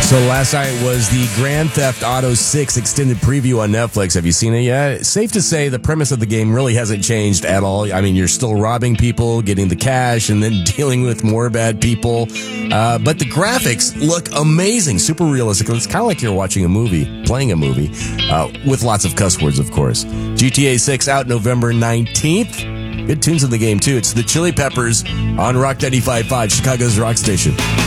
So last night was the Grand Theft Auto 6 extended preview on Netflix. Have you seen it yet? Safe to say the premise of the game really hasn't changed at all. I mean, you're still robbing people, getting the cash, and then dealing with more bad people. But the graphics look amazing, super realistic. It's kind of like you're watching a movie, playing a movie, with lots of cuss words, of course. GTA 6 out November 19th. Good tunes in the game, too. It's the Chili Peppers on Rock 95.5, Chicago's rock station.